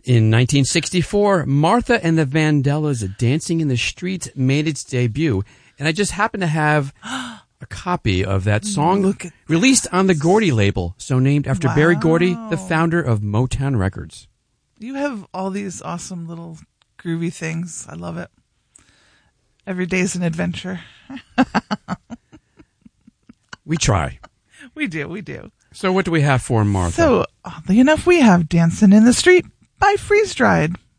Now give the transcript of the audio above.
In 1964, Martha and the Vandellas' Dancing in the Street made its debut, and I just happen to have a copy of that song released on the Gordy label, so named after Berry Gordy, the founder of Motown Records. You have all these awesome little groovy things. I love it. Every day's an adventure. We try. We do. So what do we have for Martha? So, oddly enough, we have Dancing in the Street by Freeze Dried.